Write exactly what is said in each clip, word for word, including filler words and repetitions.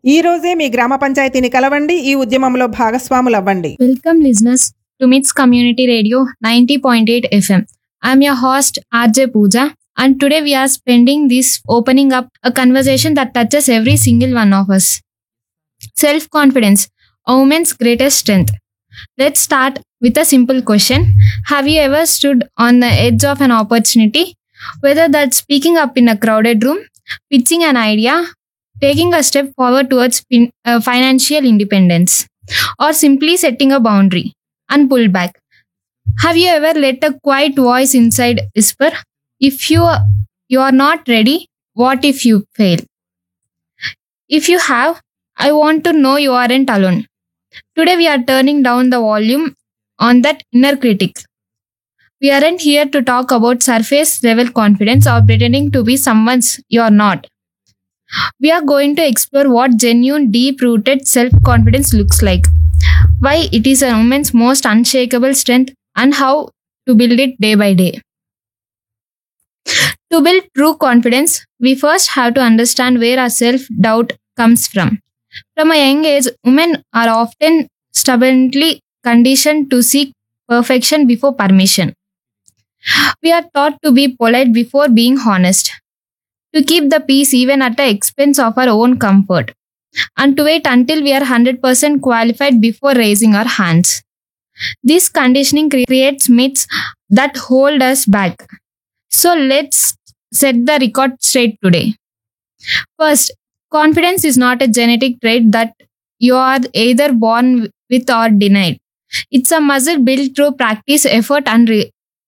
ఈ రోజే మీ గ్రామ పంచాయతీని కలవండి, ఈ ఉద్యమంలో భాగస్వాములవ్వండి. Welcome listeners to M I T S Community Radio ninety point eight F M. I'm your host R J Pooja, and today we are spending this opening up a conversation that touches every single one of us. Self-confidence, a woman's greatest strength. Let's start with a simple question. Have you ever stood on the edge of an opportunity? Whether that's speaking up in a crowded room, pitching an idea, taking a step forward towards fin- uh, financial independence, or simply setting a boundary and pull back. Have you ever let a quiet voice inside whisper, if you are, you are not ready, what if you fail? If you have, I want to know you aren't alone. Today we are turning down the volume on that inner critic. We aren't here to talk about surface level confidence or pretending to be someone's you are not. We are going to explore what genuine, deep-rooted self-confidence looks like, why it is a woman's most unshakable strength, and how to build it day by day. To build true confidence, we first have to understand where our self-doubt comes from. From a young age, women are often stubbornly conditioned to seek perfection before permission. We are taught to be polite before being honest, to keep the peace even at the expense of our own comfort, and to wait until we are one hundred percent qualified before raising our hands. This conditioning cre- creates myths that hold us back. So let's set the record straight today. First, confidence is not a genetic trait that you are either born with or denied. It's a muscle built through practice, effort, and re-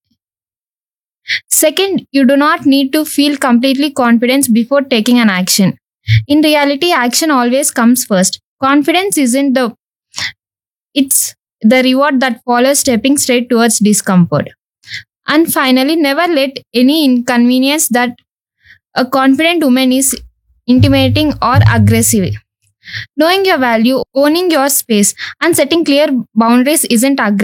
Second, you do not need to feel completely confident before taking an action. In reality, action always comes first. Confidence isn't the, it's the reward that follows stepping straight towards discomfort. And finally, never let any inconvenience that a confident woman is intimidating or aggressive. Knowing your value, owning your space, and setting clear boundaries isn't aggressive.